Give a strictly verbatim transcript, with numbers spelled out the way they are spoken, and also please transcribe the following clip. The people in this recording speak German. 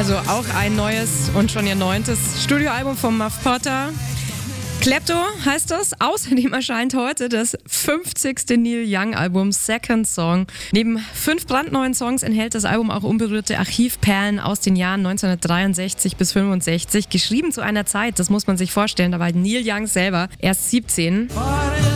Also auch ein neues und schon ihr neuntes Studioalbum von Muff Potter. Klepto heißt das. Außerdem erscheint heute das fünfzigste Neil Young Album Second Song. Neben fünf brandneuen Songs enthält das Album auch unberührte Archivperlen aus den Jahren neunzehnhundertdreiundsechzig bis fünfundsechzig. Geschrieben zu einer Zeit, das muss man sich vorstellen, da war Neil Young selber erst siebzehn.